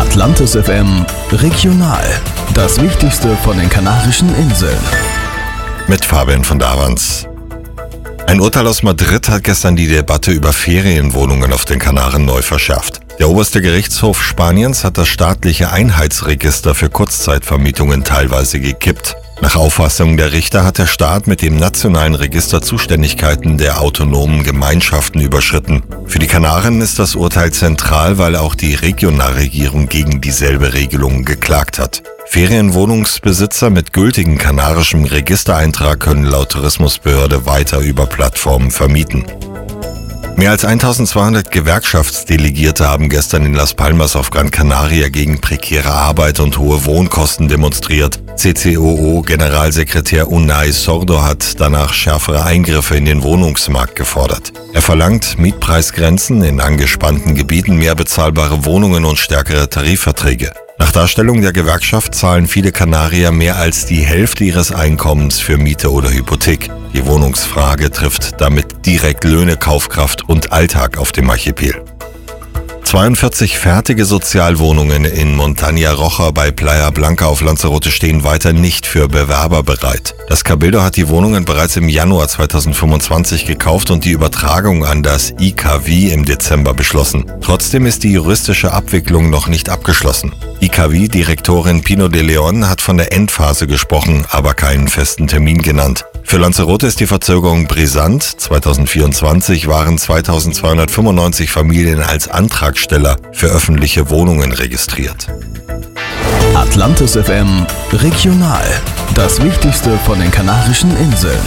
Atlantis FM Regional. Das Wichtigste von den Kanarischen Inseln. Mit Fabian von Davans. Ein Urteil aus Madrid hat gestern die Debatte über Ferienwohnungen auf den Kanaren neu verschärft. Der oberste Gerichtshof Spaniens hat das staatliche Einheitsregister für Kurzzeitvermietungen teilweise gekippt. Nach Auffassung der Richter hat der Staat mit dem nationalen Register Zuständigkeiten der autonomen Gemeinschaften überschritten. Für die Kanaren ist das Urteil zentral, weil auch die Regionalregierung gegen dieselbe Regelung geklagt hat. Ferienwohnungsbesitzer mit gültigem kanarischem Registereintrag können laut Tourismusbehörde weiter über Plattformen vermieten. Mehr als 1200 Gewerkschaftsdelegierte haben gestern in Las Palmas auf Gran Canaria gegen prekäre Arbeit und hohe Wohnkosten demonstriert. CCOO-Generalsekretär Unai Sordo hat danach schärfere Eingriffe in den Wohnungsmarkt gefordert. Er verlangt Mietpreisgrenzen in angespannten Gebieten, mehr bezahlbare Wohnungen und stärkere Tarifverträge. Nach Darstellung der Gewerkschaft zahlen viele Kanarier mehr als die Hälfte ihres Einkommens für Miete oder Hypothek. Die Wohnungsfrage trifft damit direkt Löhne, Kaufkraft und Alltag auf dem Archipel. 42 fertige Sozialwohnungen in Montaña Roja bei Playa Blanca auf Lanzarote stehen weiter nicht für Bewerber bereit. Das Cabildo hat die Wohnungen bereits im Januar 2025 gekauft und die Übertragung an das IKW im Dezember beschlossen. Trotzdem ist die juristische Abwicklung noch nicht abgeschlossen. IKW-Direktorin Pino de Leon hat von der Endphase gesprochen, aber keinen festen Termin genannt. Für Lanzarote ist die Verzögerung brisant. 2024 waren 2295 Familien als Antragsteller für öffentliche Wohnungen registriert. Atlantis FM Regional. Das Wichtigste von den Kanarischen Inseln.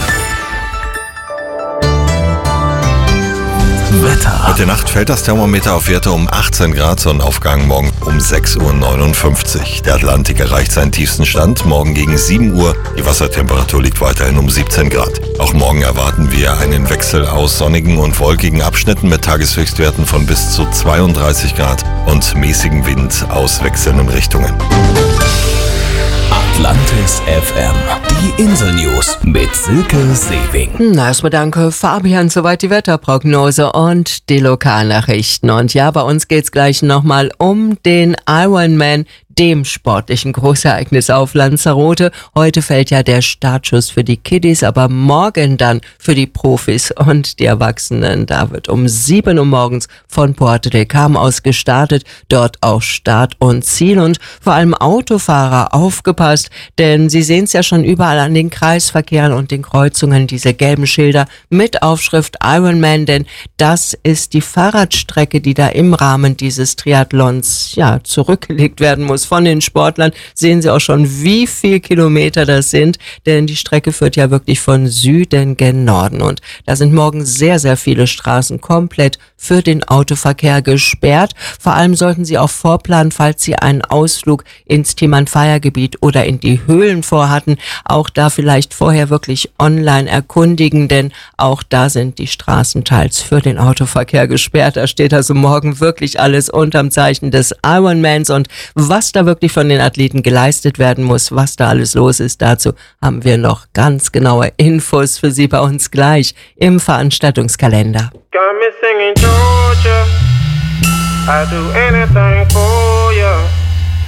Wetter. Heute Nacht fällt das Thermometer auf Werte um 18 Grad, Sonnenaufgang morgen um 6.59 Uhr. Der Atlantik erreicht seinen tiefsten Stand morgen gegen 7 Uhr. Die Wassertemperatur liegt weiterhin um 17 Grad. Auch morgen erwarten wir einen Wechsel aus sonnigen und wolkigen Abschnitten mit Tageshöchstwerten von bis zu 32 Grad und mäßigem Wind aus wechselnden Richtungen. Atlantis FM. Die Insel-News mit Silke Sewing. Erstmal danke, Fabian. Soweit die Wetterprognose und die Lokalnachrichten. Und ja, bei uns geht's gleich nochmal um den Ironman, dem sportlichen Großereignis auf Lanzarote. Heute fällt ja der Startschuss für die Kiddies, aber morgen dann für die Profis und die Erwachsenen. Da wird um 7 Uhr morgens von Puerto del Carmen aus gestartet. Dort auch Start und Ziel. Und vor allem Autofahrer, aufgepasst, denn Sie sehen es ja schon überall an den Kreisverkehren und den Kreuzungen, diese gelben Schilder mit Aufschrift Ironman, denn das ist die Fahrradstrecke, die da im Rahmen dieses Triathlons zurückgelegt werden muss. Von den Sportlern sehen Sie auch schon, wie viel Kilometer das sind, denn die Strecke führt ja wirklich von Süden gen Norden und da sind morgen sehr, sehr viele Straßen komplett für den Autoverkehr gesperrt. Vor allem sollten Sie auch vorplanen, falls Sie einen Ausflug ins Timanfaya-Gebiet oder in die Höhlen vorhatten, auch da vielleicht vorher wirklich online erkundigen, denn auch da sind die Straßen teils für den Autoverkehr gesperrt. Da steht also morgen wirklich alles unterm Zeichen des Ironmans und was da wirklich von den Athleten geleistet werden muss, was da alles los ist, dazu haben wir noch ganz genaue Infos für Sie bei uns gleich im Veranstaltungskalender. Got me singing Georgia, I do anything for you.